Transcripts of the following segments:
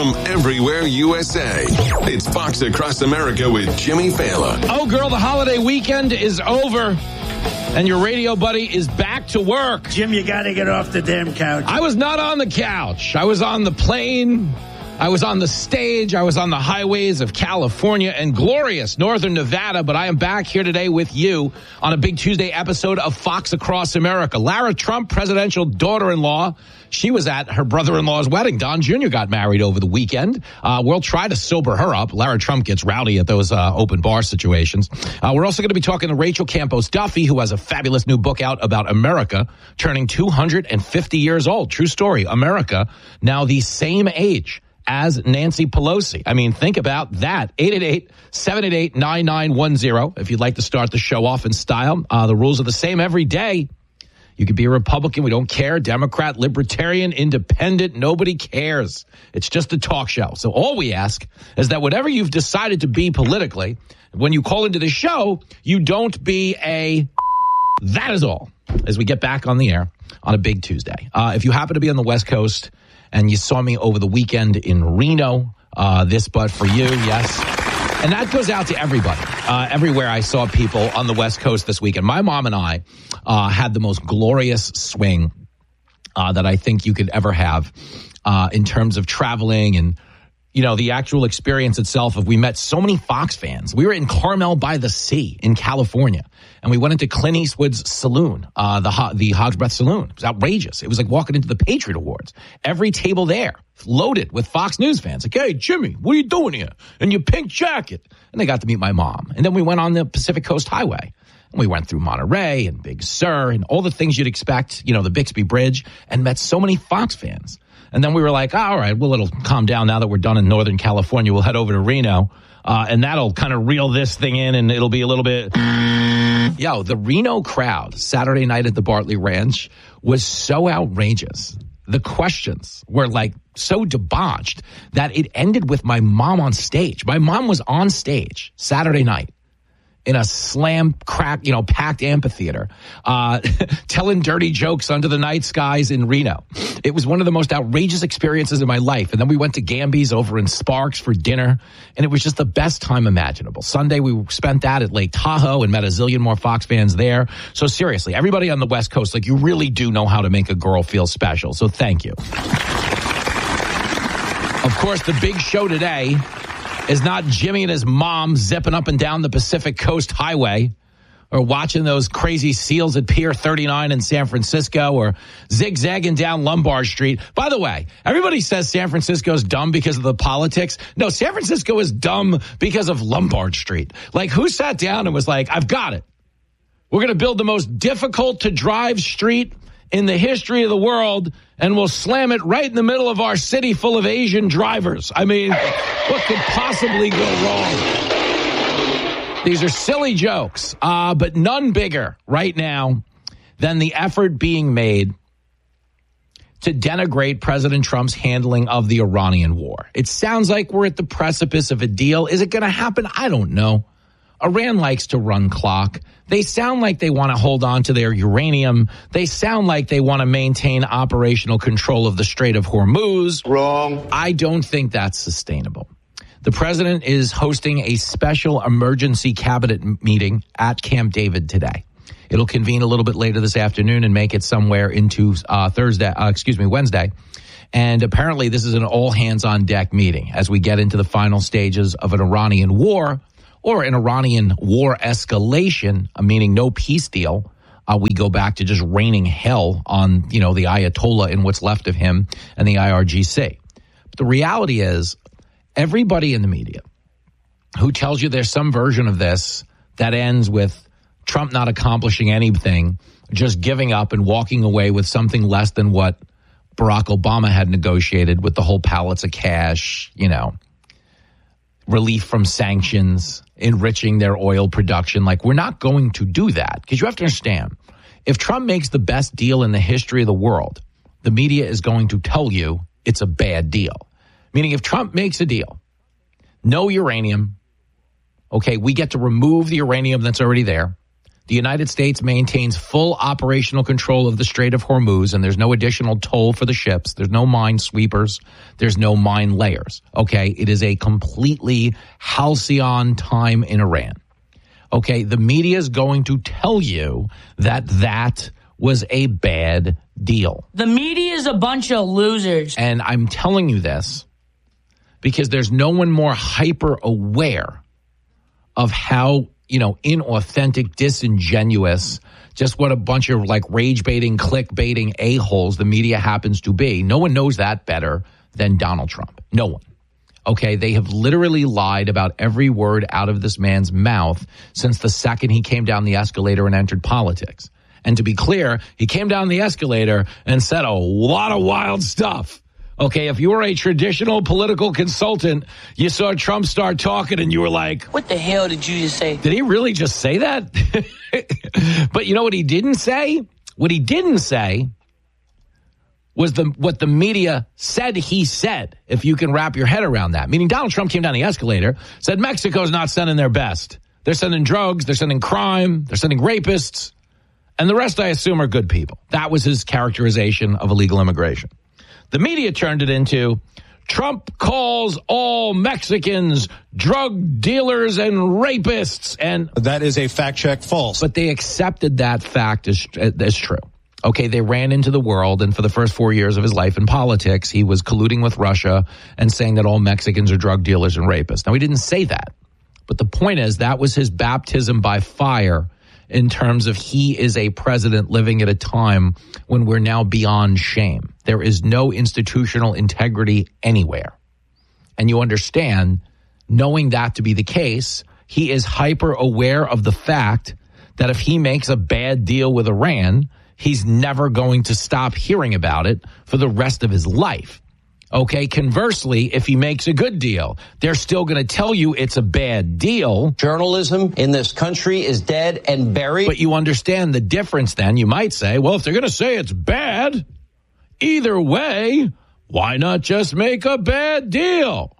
from everywhere USA. It's Fox Across America with Jimmy Fallon. Oh, girl, the holiday weekend is over, and your radio buddy is back to work. Jim, you got to get off the damn couch. I was not on the couch. I was on the plane. I was on the stage. I was on the highways of California and glorious northern Nevada, but I am back here today with you on a Big Tuesday episode of Fox Across America. Lara Trump, presidential daughter-in-law, she was at her brother-in-law's wedding. Don Jr. got married over the weekend. We'll try to sober her up. Lara Trump gets rowdy at those open bar situations. We're also going to be talking to Rachel Campos Duffy, who has a fabulous new book out about America turning 250 years old. True story. America, now the same age as Nancy Pelosi. I mean, think about that. 888-788-9910. If you'd like to start the show off in style, the rules are the same every day. You could be a Republican. We don't care. Democrat, Libertarian, Independent. Nobody cares. It's just a talk show. So all we ask is that whatever you've decided to be politically, when you call into the show, you don't be a... That is all. As we get back on the air on a Big Tuesday. If you happen to be on the West Coast and you saw me over the weekend in Reno, this but for you, yes. And that goes out to everybody. Everywhere I saw people on the West Coast this weekend. My mom and I had the most glorious swing that I think you could ever have in terms of traveling and, you know, the actual experience itself. Of we met so many Fox fans. We were in Carmel by the Sea in California, and we went into Clint Eastwood's saloon, the Hog's Breath Saloon. It was outrageous. It was like walking into the Patriot Awards. Every table there loaded with Fox News fans. Like, hey, Jimmy, what are you doing here? In your pink jacket. And they got to meet my mom. And then we went on the Pacific Coast Highway. And we went through Monterey and Big Sur and all the things you'd expect, you know, the Bixby Bridge, and met so many Fox fans. And then we were like, all right, well, it'll calm down now that we're done in Northern California. We'll head over to Reno, and that'll kind of reel this thing in, and it'll be a little bit... Yo, the Reno crowd Saturday night at the Bartley Ranch was so outrageous. The questions were like so debauched that it ended with my mom on stage. My mom was on stage Saturday night in a packed amphitheater, telling dirty jokes under the night skies in Reno. It was one of the most outrageous experiences in my life. And then we went to Gamby's over in Sparks for dinner, and it was just the best time imaginable. Sunday, we spent that at Lake Tahoe and met a zillion more Fox fans there. So seriously, everybody on the West Coast, like, you really do know how to make a girl feel special. So thank you. Of course, the big show today is not Jimmy and his mom zipping up and down the Pacific Coast Highway or watching those crazy seals at Pier 39 in San Francisco or zigzagging down Lombard Street. By the way, everybody says San Francisco's dumb because of the politics. No, San Francisco is dumb because of Lombard Street. Like, who sat down and was like, I've got it. We're going to build the most difficult to drive street in the history of the world, and we'll slam it right in the middle of our city full of Asian drivers. I mean, what could possibly go wrong? These are silly jokes, but none bigger right now than the effort being made to denigrate President Trump's handling of the Iranian war. It sounds like we're at the precipice of a deal. Is it going to happen? I don't know. Iran likes to run clock. They sound like they want to hold on to their uranium. They sound like they want to maintain operational control of the Strait of Hormuz. Wrong. I don't think that's sustainable. The president is hosting a special emergency cabinet meeting at Camp David today. It'll convene a little bit later this afternoon and make it somewhere into Wednesday. And apparently this is an all hands on deck meeting as we get into the final stages of an Iranian war, or an Iranian war escalation, meaning no peace deal. We go back to just raining hell on, the Ayatollah and what's left of him and the IRGC. But the reality is, everybody in the media who tells you there's some version of this that ends with Trump not accomplishing anything, just giving up and walking away with something less than what Barack Obama had negotiated with the whole pallets of cash, relief from sanctions, enriching their oil production. Like, we're not going to do that, because you have to understand, if Trump makes the best deal in the history of the world, the media is going to tell you it's a bad deal. Meaning, if Trump makes a deal, no uranium, okay, we get to remove the uranium that's already there. The United States maintains full operational control of the Strait of Hormuz, and there's no additional toll for the ships. There's no mine sweepers. There's no mine layers. Okay, it is a completely halcyon time in Iran. Okay, the media is going to tell you that that was a bad deal. The media is a bunch of losers. And I'm telling you this because there's no one more hyper aware of how, inauthentic, disingenuous, just what a bunch of like rage baiting, clickbaiting a-holes the media happens to be. No one knows that better than Donald Trump. No one. Okay, they have literally lied about every word out of this man's mouth since the second he came down the escalator and entered politics. And to be clear, he came down the escalator and said a lot of wild stuff. Okay, if you were a traditional political consultant, you saw Trump start talking and you were like, what the hell did you just say? Did he really just say that? But you know what he didn't say? What he didn't say was what the media said he said, if you can wrap your head around that. Meaning Donald Trump came down the escalator, said Mexico's not sending their best. They're sending drugs, they're sending crime, they're sending rapists, and the rest, I assume, are good people. That was his characterization of illegal immigration. The media turned it into Trump calls all Mexicans drug dealers and rapists. And that is a fact check false. But they accepted that fact as true. Okay, they ran into the world, and for the first 4 years of his life in politics, he was colluding with Russia and saying that all Mexicans are drug dealers and rapists. Now, he didn't say that. But the point is, that was his baptism by fire in terms of he is a president living at a time when we're now beyond shame. There is no institutional integrity anywhere. And you understand, knowing that to be the case, he is hyper aware of the fact that if he makes a bad deal with Iran, he's never going to stop hearing about it for the rest of his life. Okay, conversely, if he makes a good deal, they're still going to tell you it's a bad deal. Journalism in this country is dead and buried. But you understand the difference then. You might say, well, if they're going to say it's bad, either way, why not just make a bad deal?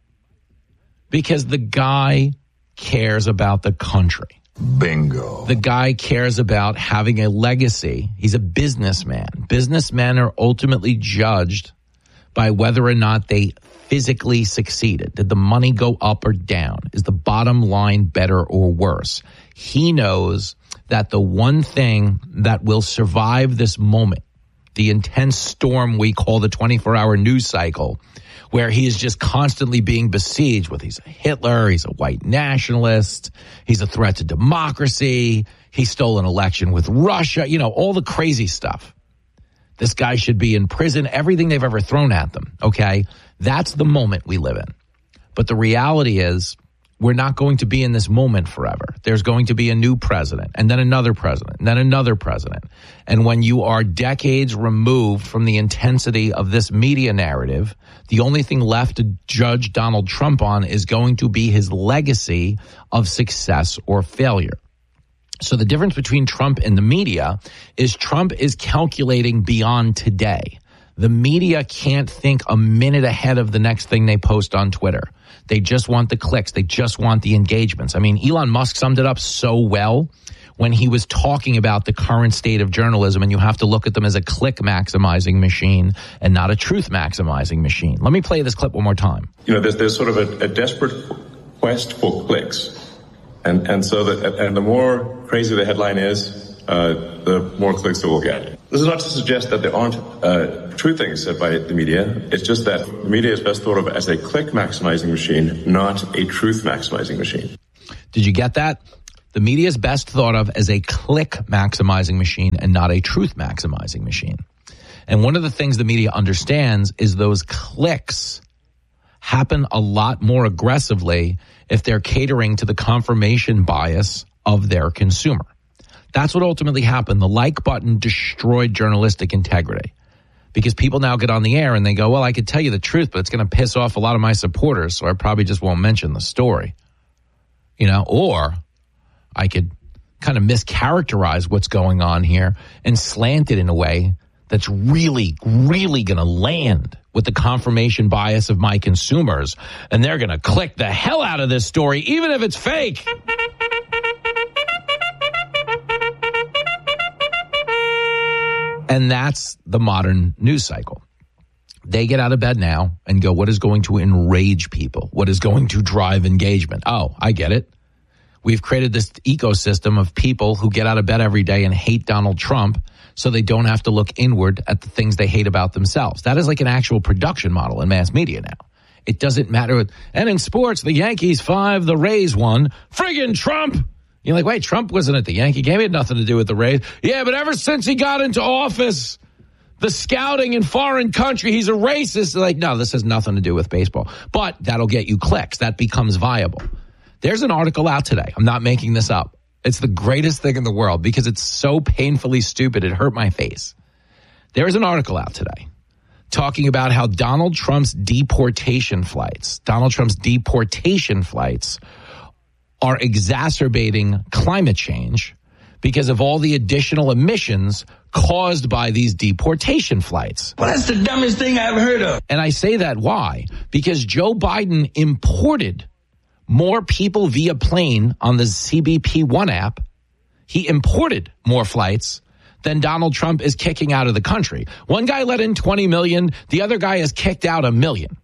Because the guy cares about the country. Bingo. The guy cares about having a legacy. He's a businessman. Businessmen are ultimately judged by whether or not they physically succeeded. Did the money go up or down? Is the bottom line better or worse? He knows that the one thing that will survive this moment, the intense storm we call the 24-hour news cycle, where he is just constantly being besieged with he's a Hitler, he's a white nationalist, he's a threat to democracy, he stole an election with Russia, all the crazy stuff. This guy should be in prison, everything they've ever thrown at them, okay? That's the moment we live in. But the reality is we're not going to be in this moment forever. There's going to be a new president, and then another president, and then another president. And when you are decades removed from the intensity of this media narrative, the only thing left to judge Donald Trump on is going to be his legacy of success or failure. So the difference between Trump and the media is Trump is calculating beyond today. The media can't think a minute ahead of the next thing they post on Twitter. They just want the clicks. They just want the engagements. I mean, Elon Musk summed it up so well when he was talking about the current state of journalism, and you have to look at them as a click maximizing machine and not a truth maximizing machine. Let me play this clip one more time. There's sort of a desperate quest for clicks. And so the more crazy the headline is, the more clicks it will get. This is not to suggest that there aren't true things said by the media. It's just that the media is best thought of as a click maximizing machine, not a truth maximizing machine. Did you get that? The media is best thought of as a click maximizing machine and not a truth maximizing machine. And one of the things the media understands is those clicks happen a lot more aggressively if they're catering to the confirmation bias of their consumer. That's what ultimately happened. The like button destroyed journalistic integrity because people now get on the air and they go, well, I could tell you the truth, but it's going to piss off a lot of my supporters, so I probably just won't mention the story. Or I could kind of mischaracterize what's going on here and slant it in a way that's really, really going to land with the confirmation bias of my consumers, and they're going to click the hell out of this story, even if it's fake. And that's the modern news cycle. They get out of bed now and go, what is going to enrage people? What is going to drive engagement? Oh, I get it. We've created this ecosystem of people who get out of bed every day and hate Donald Trump so they don't have to look inward at the things they hate about themselves. That is like an actual production model in mass media now. It doesn't matter. And in sports, the Yankees 5, the Rays 1. Friggin' Trump. You're like, wait, Trump wasn't at the Yankee game. He had nothing to do with the Rays. Yeah, but ever since he got into office, the scouting in foreign country, he's a racist. They're like, no, this has nothing to do with baseball. But that'll get you clicks. That becomes viable. There's an article out today. I'm not making this up. It's the greatest thing in the world because it's so painfully stupid. It hurt my face. There's an article out today talking about how Donald Trump's deportation flights are exacerbating climate change because of all the additional emissions caused by these deportation flights. Well, that's the dumbest thing I've heard of. And I say that why? Because Joe Biden imported more people via plane on the CBP One app. He imported more flights than Donald Trump is kicking out of the country. One guy let in 20 million. The other guy has kicked out 1 million.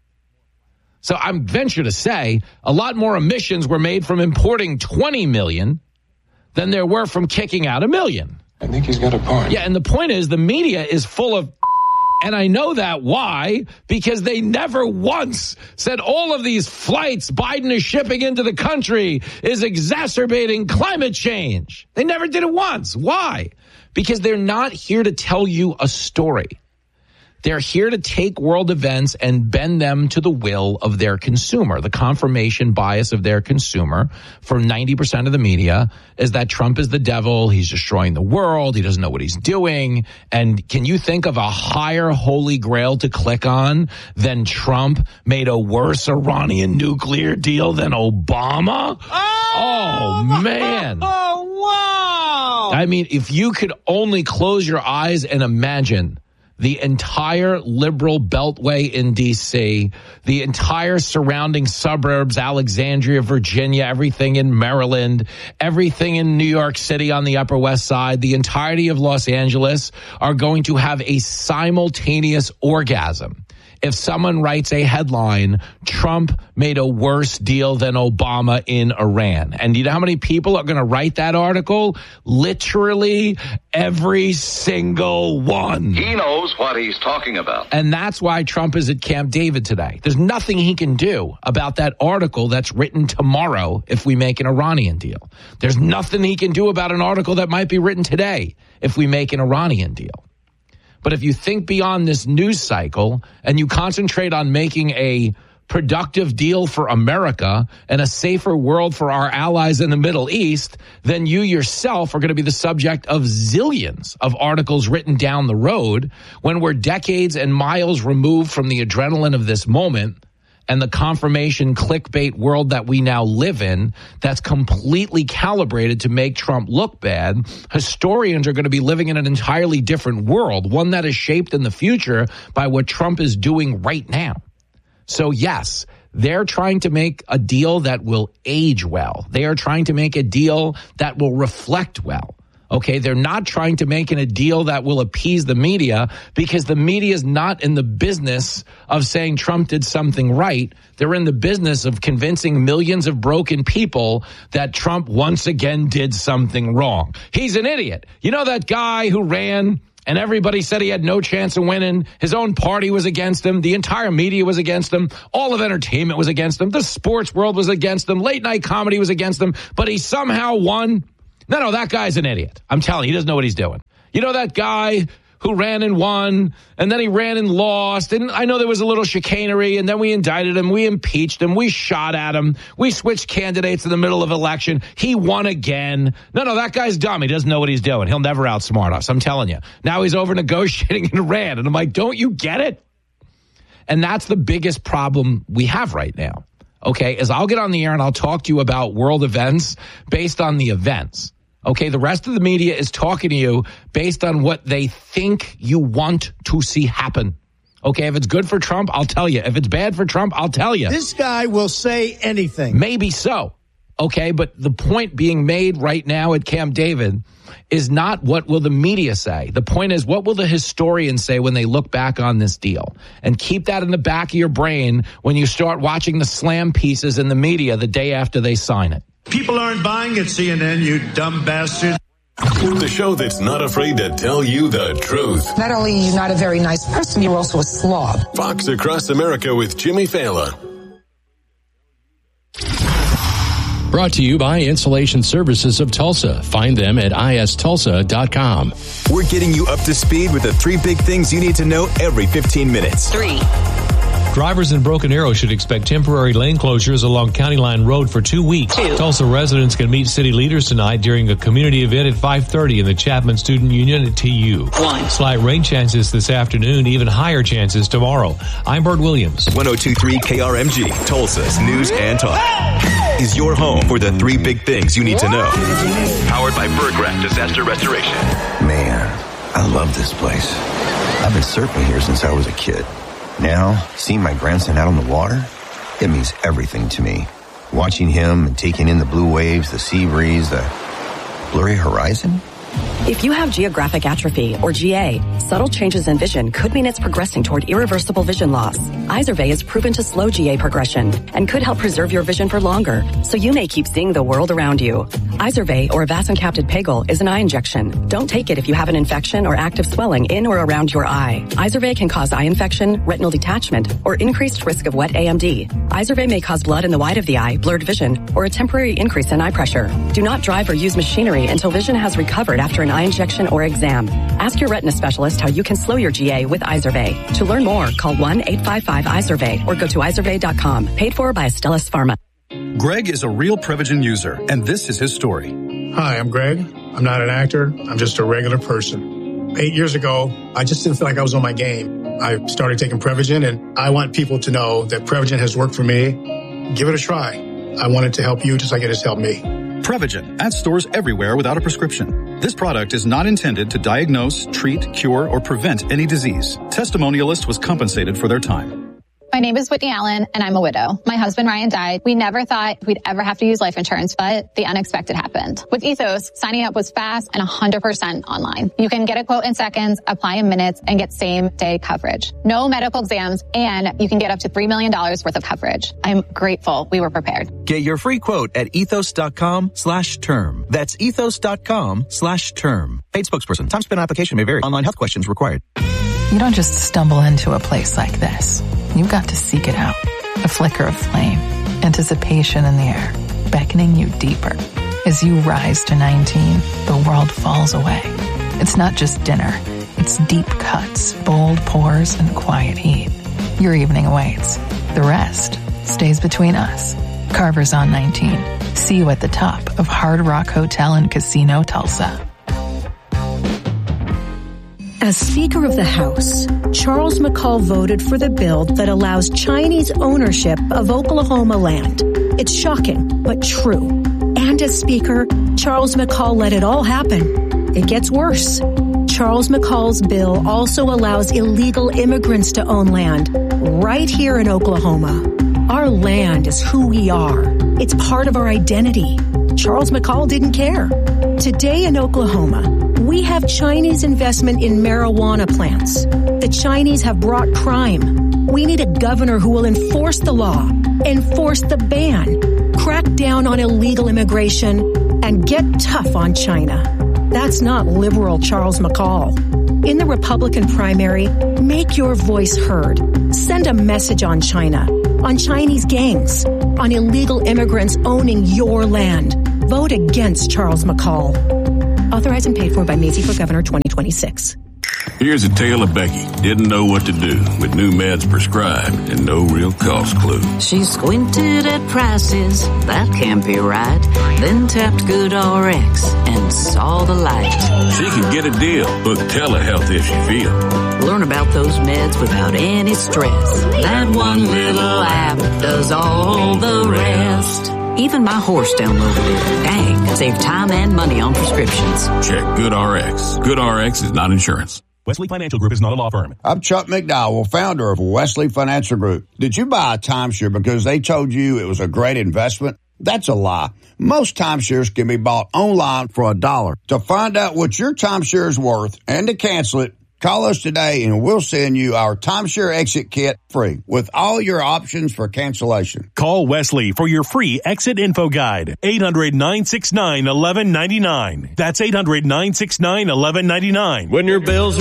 So I'm venture to say a lot more emissions were made from importing 20 million than there were from kicking out 1 million. I think he's got a point. Yeah, and the point is the media is full of, and I know that why, because they never once said all of these flights Biden is shipping into the country is exacerbating climate change. They never did it once. Why? Because they're not here to tell you a story. They're here to take world events and bend them to the will of their consumer. The confirmation bias of their consumer for 90% of the media is that Trump is the devil. He's destroying the world. He doesn't know what he's doing. And can you think of a higher holy grail to click on than Trump made a worse Iranian nuclear deal than Obama? Oh man. Oh, wow. I mean, if you could only close your eyes and imagine the entire liberal beltway in D.C., the entire surrounding suburbs, Alexandria, Virginia, everything in Maryland, everything in New York City on the Upper West Side, the entirety of Los Angeles are going to have a simultaneous orgasm. If someone writes a headline, Trump made a worse deal than Obama in Iran. And you know how many people are going to write that article? Literally every single one. He knows what he's talking about. And that's why Trump is at Camp David today. There's nothing he can do about that article that's written tomorrow if we make an Iranian deal. There's nothing he can do about an article that might be written today if we make an Iranian deal. But if you think beyond this news cycle and you concentrate on making a productive deal for America and a safer world for our allies in the Middle East, then you yourself are going to be the subject of zillions of articles written down the road when we're decades and miles removed from the adrenaline of this moment and the confirmation clickbait world that we now live in that's completely calibrated to make Trump look bad. Historians are going to be living in an entirely different world, one that is shaped in the future by what Trump is doing right now. So yes, they're trying to make a deal that will age well. They are trying to make a deal that will reflect well. Okay, they're not trying to make a deal that will appease the media because the media is not in the business of saying Trump did something right. They're in the business of convincing millions of broken people that Trump once again did something wrong. He's an idiot. You know that guy who ran and everybody said he had no chance of winning? His own party was against him. The entire media was against him. All of entertainment was against him. The sports world was against him. Late night comedy was against him. But he somehow won. No, that guy's an idiot. I'm telling you, he doesn't know what he's doing. You know that guy who ran and won, and then he ran and lost, and I know there was a little chicanery, and then we indicted him, we impeached him, we shot at him, we switched candidates in the middle of election. He won again. No, that guy's dumb. He doesn't know what he's doing. He'll never outsmart us, I'm telling you. Now he's over negotiating in Iran, and I'm like, don't you get it? And that's the biggest problem we have right now, okay, is I'll get on the air and I'll talk to you about world events based on the events. Okay, the rest of the media is talking to you based on what they think you want to see happen. Okay, if it's good for Trump, I'll tell you. If it's bad for Trump, I'll tell you. This guy will say anything. Maybe so. Okay, but the point being made right now at Camp David is not what will the media say. The point is, what will the historians say when they look back on this deal? And keep that in the back of your brain when you start watching the slam pieces in the media the day after they sign it. People aren't buying it, CNN, you dumb bastard. The show that's not afraid to tell you the truth. Not only are you not a very nice person, you're also a slob. Fox Across America with Jimmy Fallon. Brought to you by Insulation Services of Tulsa. Find them at istulsa.com. We're getting you up to speed with the 3 big things you need to know every 15 minutes. 3. Drivers in Broken Arrow should expect temporary lane closures along County Line Road for 2 weeks. 2. Tulsa residents can meet city leaders tonight during a community event at 5:30 in the Chapman Student Union at TU. 1. Slight rain chances this afternoon, even higher chances tomorrow. I'm Bert Williams. 102.3 KRMG, Tulsa's news and talk. Is your home for the 3 big things you need to know. Powered by Berggraf Disaster Restoration. Man, I love this place. I've been surfing here since I was a kid. Now, seeing my grandson out on the water, it means everything to me. Watching him and taking in the blue waves, the sea breeze, the blurry horizon. If you have geographic atrophy, or GA, subtle changes in vision could mean it's progressing toward irreversible vision loss. Izervay is proven to slow GA progression and could help preserve your vision for longer, so you may keep seeing the world around you. Izervay, or avacincaptad pegol, is an eye injection. Don't take it if you have an infection or active swelling in or around your eye. Izervay can cause eye infection, retinal detachment, or increased risk of wet AMD. Izervay may cause blood in the white of the eye, blurred vision, or a temporary increase in eye pressure. Do not drive or use machinery until vision has recovered after an eye injection or exam. Ask your retina specialist how you can slow your GA with Izervay. To learn more, call 1-855-IZERVAY or go to izervay.com. Paid for by Astellas Pharma. Greg is a real Prevagen user, and this is his story. Hi, I'm Greg. I'm not an actor. I'm just a regular person. 8 years ago, I just didn't feel like I was on my game. I started taking Prevagen, and I want people to know that Prevagen has worked for me. Give it a try. I want it to help you just like it has helped me. Prevagen, at stores everywhere without a prescription. This product is not intended to diagnose, treat, cure, or prevent any disease. Testimonialist was compensated for their time. My name is Whitney Allen, and I'm a widow. My husband, Ryan, died. We never thought we'd ever have to use life insurance, but the unexpected happened. With Ethos, signing up was fast and 100% online. You can get a quote in seconds, apply in minutes, and get same-day coverage. No medical exams, and you can get up to $3 million worth of coverage. I'm grateful we were prepared. Get your free quote at ethos.com/term. That's ethos.com/term. Paid spokesperson. Time spent on application may vary. Online health questions required. You don't just stumble into a place like this. You've got to seek it out. A flicker of flame, anticipation in the air, beckoning you deeper. As you rise to 19, the world falls away. It's not just dinner. It's deep cuts, bold pours, and quiet heat. Your evening awaits. The rest stays between us. Carver's on 19. See you at the top of Hard Rock Hotel and Casino Tulsa. As Speaker of the House, Charles McCall voted for the bill that allows Chinese ownership of Oklahoma land. It's shocking, but true. And as Speaker, Charles McCall let it all happen. It gets worse. Charles McCall's bill also allows illegal immigrants to own land right here in Oklahoma. Our land is who we are. It's part of our identity. Charles McCall didn't care. Today in Oklahoma, we have Chinese investment in marijuana plants. The Chinese have brought crime. We need a governor who will enforce the law, enforce the ban, crack down on illegal immigration, and get tough on China. That's not liberal Charles McCall. In the Republican primary, make your voice heard. Send a message on China, on Chinese gangs, on illegal immigrants owning your land. Vote against Charles McCall. Authorized and paid for by Macy for Governor 2026. Here's a tale of Becky. Didn't know what to do with new meds prescribed and no real cost clue. She squinted at prices, that can't be right. Then tapped GoodRx and saw the light. She can get a deal. Book telehealth if she feels. Learn about those meds without any stress. That one little app does all the rest. Even my horse downloaded it. Dang, save time and money on prescriptions. Check GoodRx. GoodRx is not insurance. Wesley Financial Group is not a law firm. I'm Chuck McDowell, founder of Wesley Financial Group. Did you buy a timeshare because they told you it was a great investment? That's a lie. Most timeshares can be bought online for $1. To find out what your timeshare is worth and to cancel it, call us today and we'll send you our timeshare exit kit free with all your options for cancellation. Call Wesley for your free exit info guide. 800-969-1199. That's 800-969-1199. When your bills